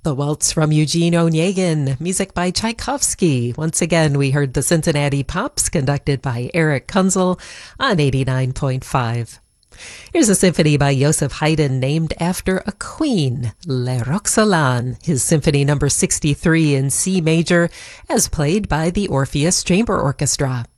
The Waltz from Eugene Onegin, music by Tchaikovsky. Once again, we heard the Cincinnati Pops, conducted by Eric Kunzel on 89.5. Here's a symphony by Joseph Haydn named after a queen, Le Roxolane, his Symphony No. 63 in C major, as played by the Orpheus Chamber Orchestra.